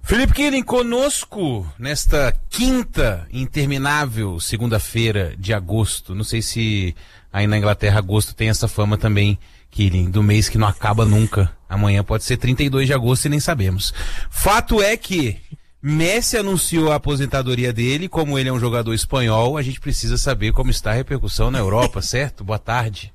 Felipe Killing conosco nesta quinta interminável segunda-feira de agosto. Não sei se aí na Inglaterra agosto tem essa fama também, Killing, do mês que não acaba nunca. Amanhã pode ser 32 de agosto e nem sabemos. Fato é que Messi anunciou a aposentadoria dele. Como ele é um jogador espanhol, a gente precisa saber como está a repercussão na Europa, certo? Boa tarde.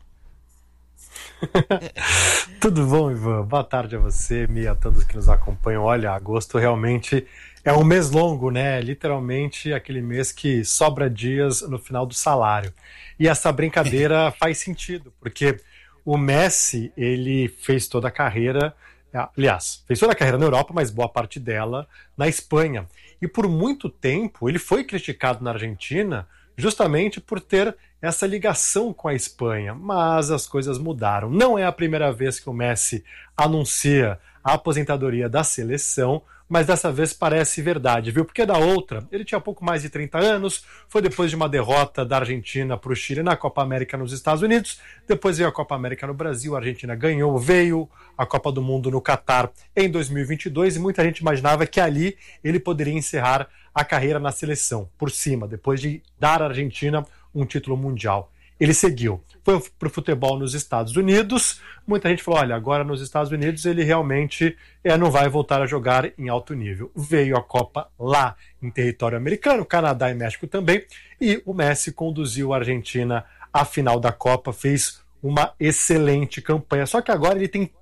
Tudo bom, Ivan? Boa tarde a você, Mia, a todos que nos acompanham. Olha, agosto realmente é um mês longo, né? Literalmente aquele mês que sobra dias no final do salário. E essa brincadeira faz sentido, porque o Messi, ele fez toda a carreira, aliás, fez toda a carreira na Europa, mas boa parte dela na Espanha. E por muito tempo ele foi criticado na Argentina justamente por ter essa ligação com a Espanha, mas as coisas mudaram. Não é a primeira vez que o Messi anuncia a aposentadoria da seleção, mas dessa vez parece verdade, viu? Porque da outra, ele tinha pouco mais de 30 anos, foi depois de uma derrota da Argentina para o Chile na Copa América nos Estados Unidos, depois veio a Copa América no Brasil, a Argentina ganhou, veio a Copa do Mundo no Catar em 2022 e muita gente imaginava que ali ele poderia encerrar a carreira na seleção, por cima, depois de dar à Argentina um título mundial. Ele seguiu, foi para o futebol nos Estados Unidos, muita gente falou, olha, agora nos Estados Unidos ele realmente não vai voltar a jogar em alto nível. Veio a Copa lá em território americano, Canadá e México também, e o Messi conduziu a Argentina à final da Copa, fez uma excelente campanha, só que agora ele tem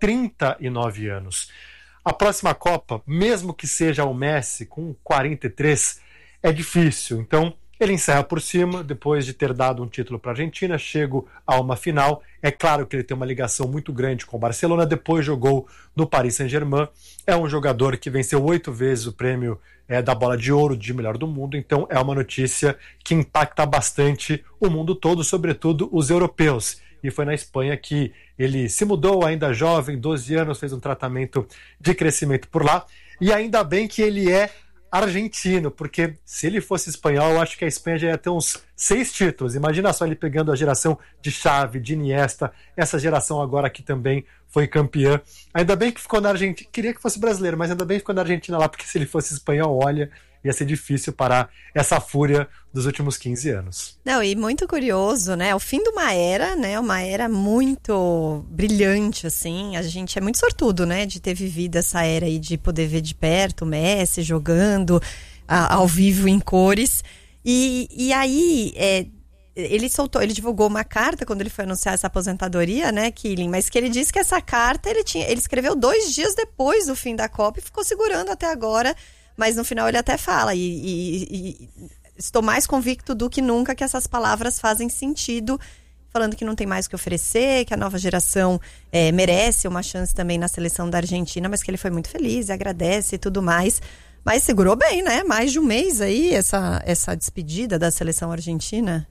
39 anos. A próxima Copa, mesmo que seja o Messi com 43, é difícil, então ele encerra por cima, depois de ter dado um título para a Argentina, chega a uma final. É claro que ele tem uma ligação muito grande com o Barcelona, depois jogou no Paris Saint-Germain. É um jogador que venceu 8 vezes o prêmio da Bola de Ouro de melhor do mundo, então é uma notícia que impacta bastante o mundo todo, sobretudo os europeus. E foi na Espanha que ele se mudou, ainda jovem, 12 anos, fez um tratamento de crescimento por lá. E ainda bem que ele é argentino, porque se ele fosse espanhol, eu acho que a Espanha já ia ter uns 6 títulos. Imagina só ele pegando a geração de Xavi, de Iniesta, essa geração agora que também foi campeã. Ainda bem que ficou na Argentina, queria que fosse brasileiro, mas ainda bem que ficou na Argentina lá, porque se ele fosse espanhol, olha, ia ser difícil parar essa fúria dos últimos 15 anos. Não, e muito curioso, né? O fim de uma era, né? Uma era muito brilhante, assim. A gente é muito sortudo, né? De ter vivido essa era aí, de poder ver de perto o Messi jogando ao vivo em cores. E aí, ele divulgou uma carta quando ele foi anunciar essa aposentadoria, né, Killing? Mas que ele disse que essa carta ele escreveu 2 dias depois do fim da Copa e ficou segurando até agora. Mas no final ele até fala, e estou mais convicto do que nunca que essas palavras fazem sentido, falando que não tem mais o que oferecer, que a nova geração merece uma chance também na seleção da Argentina, mas que ele foi muito feliz e agradece e tudo mais. Mas segurou bem, né? Mais de um mês aí, essa despedida da seleção argentina.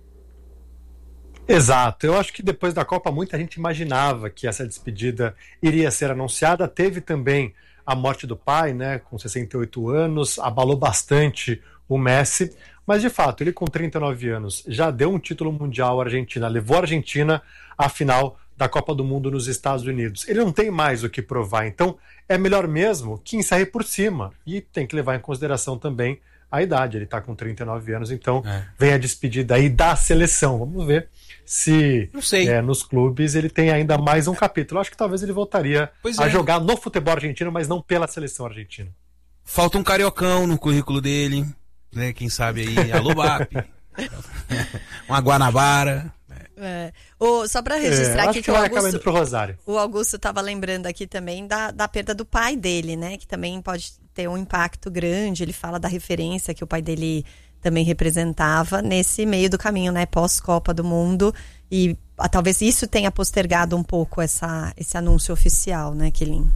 Exato, eu acho que depois da Copa muita gente imaginava que essa despedida iria ser anunciada. Teve também a morte do pai, né, com 68 anos, abalou bastante o Messi, mas de fato, ele com 39 anos já deu um título mundial à Argentina, levou a Argentina à final da Copa do Mundo nos Estados Unidos. Ele não tem mais o que provar, então é melhor mesmo que encerre por cima, e tem que levar em consideração também a idade, ele está com 39 anos, então vem a despedida aí da seleção. Vamos ver se nos clubes ele tem ainda mais um capítulo. Acho que talvez ele voltaria a jogar no futebol argentino, mas não pela seleção argentina. Falta um cariocão no currículo dele, né? Quem sabe aí, alô BAP, uma Guanabara. Só para registrar aqui que o Augusto estava lembrando aqui também da perda do pai dele, né? Que também pode ter um impacto grande. Ele fala da referência que o pai dele também representava nesse meio do caminho, né? Pós-Copa do Mundo. E talvez isso tenha postergado um pouco esse anúncio oficial, né, Killing?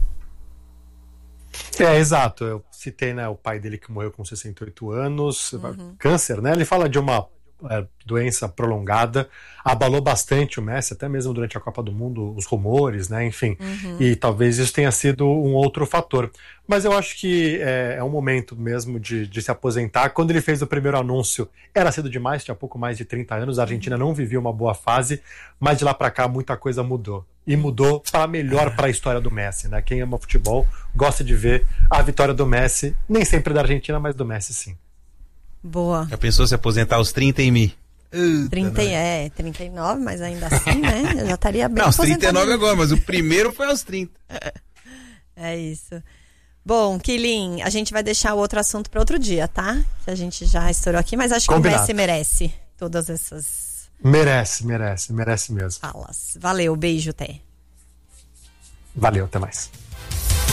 Exato. Eu citei, né, o pai dele que morreu com 68 anos, câncer, né? Ele fala de uma doença prolongada, abalou bastante o Messi, até mesmo durante a Copa do Mundo, os rumores, né? Enfim, e talvez isso tenha sido um outro fator. Mas eu acho que é um momento mesmo de se aposentar. Quando ele fez o primeiro anúncio, era cedo demais, tinha pouco mais de 30 anos, a Argentina não vivia uma boa fase, mas de lá para cá muita coisa mudou. E mudou para melhor para a história do Messi, né? Quem ama futebol gosta de ver a vitória do Messi, nem sempre da Argentina, mas do Messi sim. Boa. Já pensou se aposentar aos 30 em mim? 39, mas ainda assim, né? Eu já estaria bem. Não, aos 39 agora, mas o primeiro foi aos 30. É isso. Bom, Quilin, a gente vai deixar o outro assunto para outro dia, tá? Que a gente já estourou aqui, mas acho que Combinado. o Messi merece todas essas... Merece mesmo. falas. Valeu, beijo, até. Valeu, até mais.